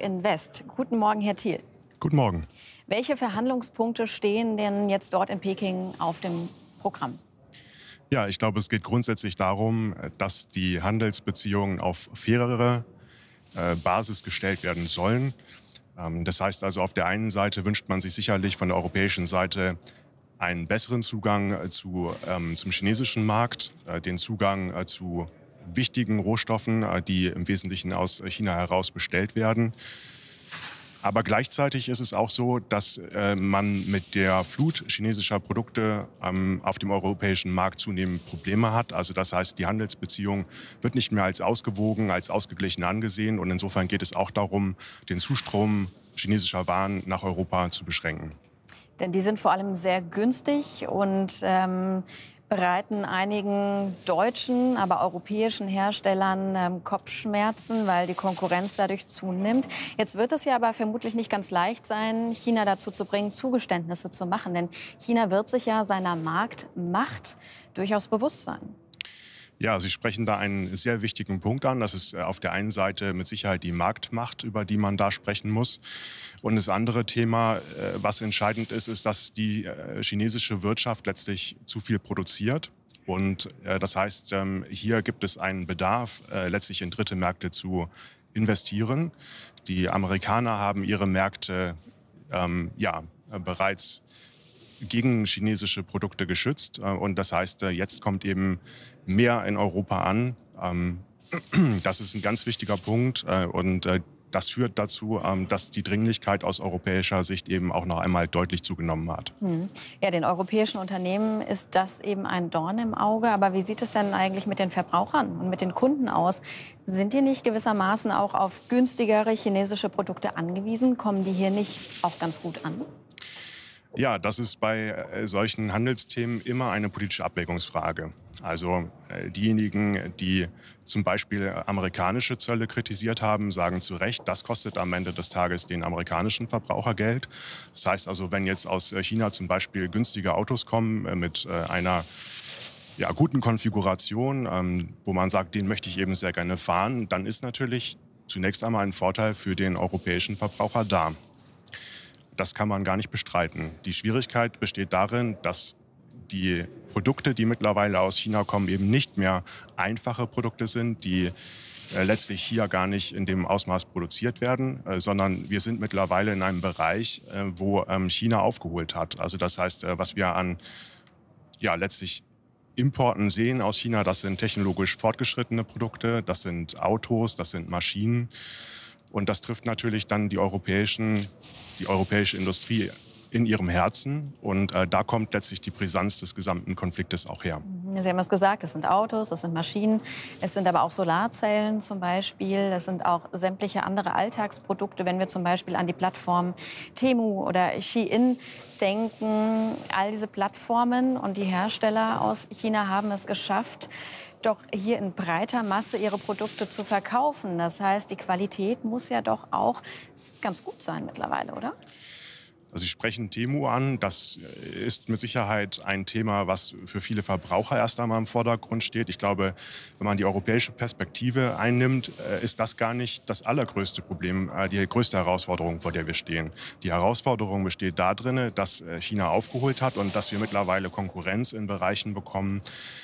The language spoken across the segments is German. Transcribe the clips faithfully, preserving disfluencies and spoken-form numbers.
Invest. Guten Morgen, Herr Thiel. Guten Morgen. Welche Verhandlungspunkte stehen denn jetzt dort in Peking auf dem Programm? Ja, ich glaube, es geht grundsätzlich darum, dass die Handelsbeziehungen auf fairere äh, Basis gestellt werden sollen. Ähm, das heißt also, auf der einen Seite wünscht man sich sicherlich von der europäischen Seite einen besseren Zugang äh, zu, ähm, zum chinesischen Markt, äh, den Zugang äh, zu wichtigen Rohstoffen, äh, die im Wesentlichen aus China heraus bestellt werden. Aber gleichzeitig ist es auch so, dass äh, man mit der Flut chinesischer Produkte ähm, auf dem europäischen Markt zunehmend Probleme hat. Also das heißt, die Handelsbeziehung wird nicht mehr als ausgewogen, als ausgeglichen angesehen. Und insofern geht es auch darum, den Zustrom chinesischer Waren nach Europa zu beschränken. Denn die sind vor allem sehr günstig und ähm, bereiten einigen deutschen, aber europäischen Herstellern ähm, Kopfschmerzen, weil die Konkurrenz dadurch zunimmt. Jetzt wird es ja aber vermutlich nicht ganz leicht sein, China dazu zu bringen, Zugeständnisse zu machen. Denn China wird sich ja seiner Marktmacht durchaus bewusst sein. Ja, Sie sprechen da einen sehr wichtigen Punkt an. Das ist auf der einen Seite mit Sicherheit die Marktmacht, über die man da sprechen muss. Und das andere Thema, was entscheidend ist, ist, dass die chinesische Wirtschaft letztlich zu viel produziert. Und das heißt, hier gibt es einen Bedarf, letztlich in dritte Märkte zu investieren. Die Amerikaner haben ihre Märkte ähm, ja, bereits gegen chinesische Produkte geschützt. Und das heißt, jetzt kommt eben mehr in Europa an. Das ist ein ganz wichtiger Punkt. Und das führt dazu, dass die Dringlichkeit aus europäischer Sicht eben auch noch einmal deutlich zugenommen hat. Hm. Ja, den europäischen Unternehmen ist das eben ein Dorn im Auge. Aber wie sieht es denn eigentlich mit den Verbrauchern und mit den Kunden aus? Sind die nicht gewissermaßen auch auf günstigere chinesische Produkte angewiesen? Kommen die hier nicht auch ganz gut an? Ja, das ist bei solchen Handelsthemen immer eine politische Abwägungsfrage. Also äh, diejenigen, die zum Beispiel amerikanische Zölle kritisiert haben, sagen zu Recht, das kostet am Ende des Tages den amerikanischen Verbraucher Geld. Das heißt also, wenn jetzt aus China zum Beispiel günstige Autos kommen äh, mit äh, einer ja, guten Konfiguration, ähm, wo man sagt, den möchte ich eben sehr gerne fahren, dann ist natürlich zunächst einmal ein Vorteil für den europäischen Verbraucher da. Das kann man gar nicht bestreiten. Die Schwierigkeit besteht darin, dass die Produkte, die mittlerweile aus China kommen, eben nicht mehr einfache Produkte sind, die äh, letztlich hier gar nicht in dem Ausmaß produziert werden, äh, sondern wir sind mittlerweile in einem Bereich, äh, wo ähm, China aufgeholt hat. Also das heißt, äh, was wir an ja, letztlich Importen sehen aus China, das sind technologisch fortgeschrittene Produkte, das sind Autos, das sind Maschinen. Und das trifft natürlich dann die, europäischen, die europäische Industrie in ihrem Herzen. Und äh, da kommt letztlich die Brisanz des gesamten Konfliktes auch her. Sie haben es gesagt, es sind Autos, es sind Maschinen, es sind aber auch Solarzellen zum Beispiel, es sind auch sämtliche andere Alltagsprodukte. Wenn wir zum Beispiel an die Plattform Temu oder Shein denken, all diese Plattformen und die Hersteller aus China haben es geschafft, doch hier in breiter Masse ihre Produkte zu verkaufen. Das heißt, die Qualität muss ja doch auch ganz gut sein mittlerweile, oder? Also Sie sprechen Temu an. Das ist mit Sicherheit ein Thema, was für viele Verbraucher erst einmal im Vordergrund steht. Ich glaube, wenn man die europäische Perspektive einnimmt, ist das gar nicht das allergrößte Problem, die größte Herausforderung, vor der wir stehen. Die Herausforderung besteht darin, dass China aufgeholt hat und dass wir mittlerweile Konkurrenz in Bereichen bekommen,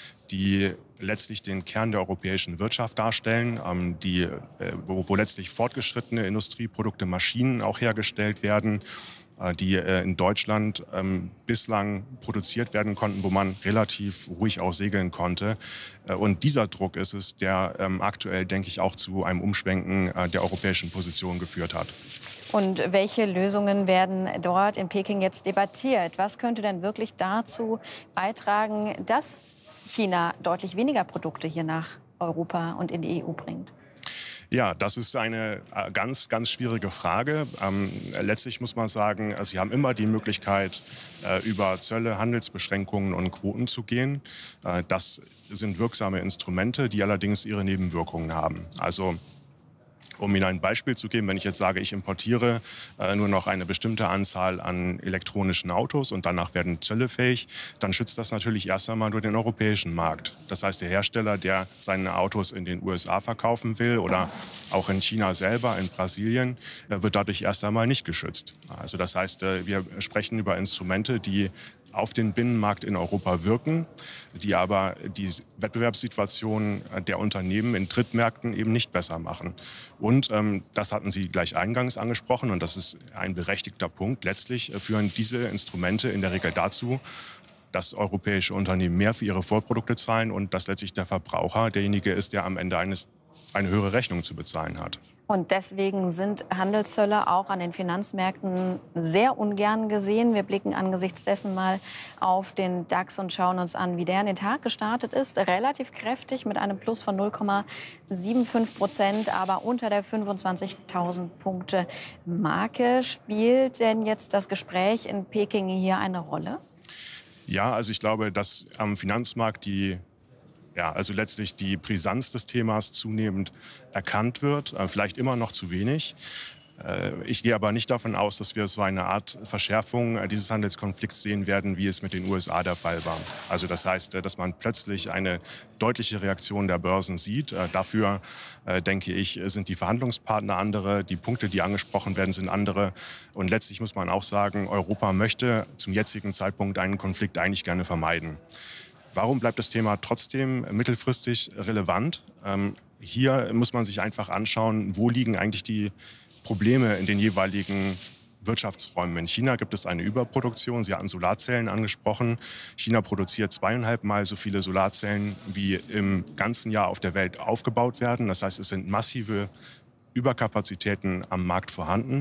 die letztlich den Kern der europäischen Wirtschaft darstellen, ähm, die, äh, wo, wo letztlich fortgeschrittene Industrieprodukte, Maschinen auch hergestellt werden, äh, die äh, in Deutschland ähm, bislang produziert werden konnten, wo man relativ ruhig auch segeln konnte. Äh, und dieser Druck ist es, der ähm, aktuell, denke ich, auch zu einem Umschwenken äh, der europäischen Position geführt hat. Und welche Lösungen werden dort in Peking jetzt debattiert? Was könnte denn wirklich dazu beitragen, dass China deutlich weniger Produkte hier nach Europa und in die E U bringt? Ja, das ist eine ganz, ganz schwierige Frage. Ähm, letztlich muss man sagen, Sie haben immer die Möglichkeit, äh, über Zölle, Handelsbeschränkungen und Quoten zu gehen. Äh, das sind wirksame Instrumente, die allerdings ihre Nebenwirkungen haben. Also Um Ihnen ein Beispiel zu geben, wenn ich jetzt sage, ich importiere äh, nur noch eine bestimmte Anzahl an elektronischen Autos und danach werden Zölle fähig, dann schützt das natürlich erst einmal nur den europäischen Markt. Das heißt, der Hersteller, der seine Autos in den U S A verkaufen will oder auch in China selber, in Brasilien, äh, wird dadurch erst einmal nicht geschützt. Also das heißt, äh, wir sprechen über Instrumente, die auf den Binnenmarkt in Europa wirken, die aber die Wettbewerbssituation der Unternehmen in Drittmärkten eben nicht besser machen. Und ähm, das hatten Sie gleich eingangs angesprochen und das ist ein berechtigter Punkt. Letztlich führen diese Instrumente in der Regel dazu, dass europäische Unternehmen mehr für ihre Vorprodukte zahlen und dass letztlich der Verbraucher derjenige ist, der am Ende eines, eine höhere Rechnung zu bezahlen hat. Und deswegen sind Handelszölle auch an den Finanzmärkten sehr ungern gesehen. Wir blicken angesichts dessen mal auf den DAX und schauen uns an, wie der in den Tag gestartet ist. Relativ kräftig mit einem Plus von null Komma fünfundsiebzig Prozent, aber unter der fünfundzwanzigtausend Punkte Marke. Spielt denn jetzt das Gespräch in Peking hier eine Rolle? Ja, also ich glaube, dass am Finanzmarkt die Ja, also letztlich die Brisanz des Themas zunehmend erkannt wird, äh, vielleicht immer noch zu wenig. Äh, ich gehe aber nicht davon aus, dass wir so eine Art Verschärfung äh, dieses Handelskonflikts sehen werden, wie es mit den U S A der Fall war. Also das heißt, äh, dass man plötzlich eine deutliche Reaktion der Börsen sieht. Äh, dafür, äh, denke ich, sind die Verhandlungspartner andere, die Punkte, die angesprochen werden, sind andere. Und letztlich muss man auch sagen, Europa möchte zum jetzigen Zeitpunkt einen Konflikt eigentlich gerne vermeiden. Warum bleibt das Thema trotzdem mittelfristig relevant? Ähm, hier muss man sich einfach anschauen, wo liegen eigentlich die Probleme in den jeweiligen Wirtschaftsräumen. In China gibt es eine Überproduktion. Sie hatten Solarzellen angesprochen. China produziert zweieinhalb Mal so viele Solarzellen, wie im ganzen Jahr auf der Welt aufgebaut werden. Das heißt, es sind massive Überkapazitäten am Markt vorhanden.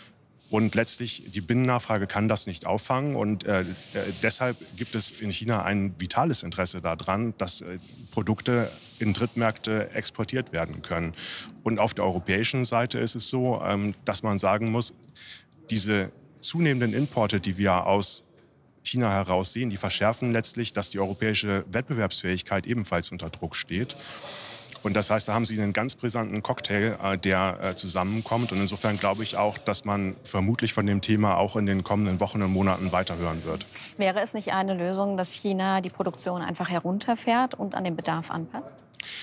Und letztlich, die Binnennachfrage kann das nicht auffangen. Und äh, deshalb gibt es in China ein vitales Interesse daran, dass äh, Produkte in Drittmärkte exportiert werden können. Und auf der europäischen Seite ist es so, ähm, dass man sagen muss, diese zunehmenden Importe, die wir aus China heraus sehen, die verschärfen letztlich, dass die europäische Wettbewerbsfähigkeit ebenfalls unter Druck steht. Und das heißt, da haben Sie einen ganz brisanten Cocktail, äh, der äh, zusammenkommt. Und insofern glaube ich auch, dass man vermutlich von dem Thema auch in den kommenden Wochen und Monaten weiterhören wird. Wäre es nicht eine Lösung, dass China die Produktion einfach herunterfährt und an den Bedarf anpasst?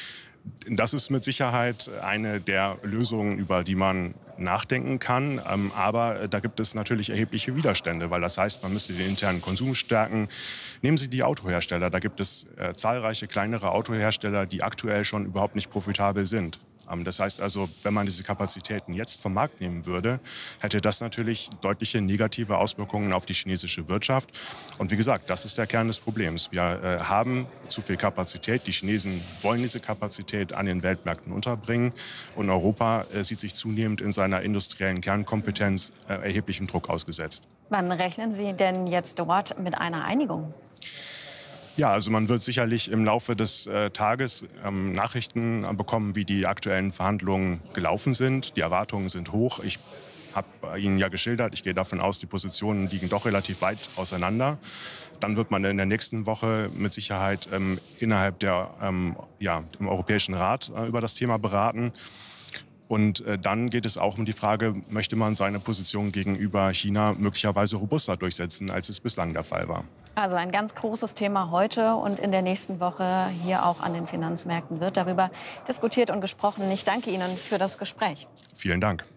Das ist mit Sicherheit eine der Lösungen, über die man nachdenken kann. Ähm, aber da gibt es natürlich erhebliche Widerstände, weil das heißt, man müsste den internen Konsum stärken. Nehmen Sie die Autohersteller. Da gibt es äh, zahlreiche kleinere Autohersteller, die aktuell schon überhaupt nicht profitabel sind. Ähm, das heißt also, wenn man diese Kapazitäten jetzt vom Markt nehmen würde, hätte das natürlich deutliche negative Auswirkungen auf die chinesische Wirtschaft. Und wie gesagt, das ist der Kern des Problems. Wir äh, haben zu viel Kapazität. Die Chinesen wollen diese Kapazität an den Weltmärkten unterbringen. Und Europa äh, sieht sich zunehmend in seiner industriellen Kernkompetenz äh, erheblichem Druck ausgesetzt. Wann rechnen Sie denn jetzt dort mit einer Einigung? Ja, also man wird sicherlich im Laufe des äh, Tages ähm, Nachrichten bekommen, wie die aktuellen Verhandlungen gelaufen sind. Die Erwartungen sind hoch. Ich habe Ihnen ja geschildert, ich gehe davon aus, die Positionen liegen doch relativ weit auseinander. Dann wird man in der nächsten Woche mit Sicherheit ähm, innerhalb der, ähm, ja, im Europäischen Rat äh, über das Thema beraten. Und äh, dann geht es auch um die Frage, möchte man seine Position gegenüber China möglicherweise robuster durchsetzen, als es bislang der Fall war. Also ein ganz großes Thema heute und in der nächsten Woche hier auch an den Finanzmärkten wird darüber diskutiert und gesprochen. Ich danke Ihnen für das Gespräch. Vielen Dank.